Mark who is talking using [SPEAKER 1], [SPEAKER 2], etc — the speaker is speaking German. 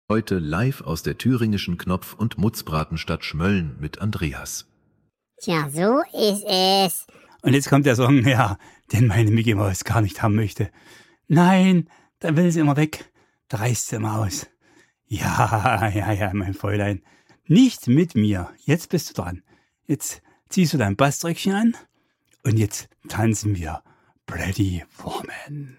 [SPEAKER 1] Heute live aus der thüringischen Knopf- und Mutzbratenstadt Schmölln mit Andreas.
[SPEAKER 2] Tja, so ist es.
[SPEAKER 3] Und jetzt kommt der Song, ja, den meine Micky Maus gar nicht haben möchte. Nein, dann will sie immer weg, da reißt sie immer aus. Ja, mein Fräulein, nicht mit mir, jetzt bist du dran. Jetzt ziehst du dein Baströckchen an und jetzt tanzen wir Pretty Woman.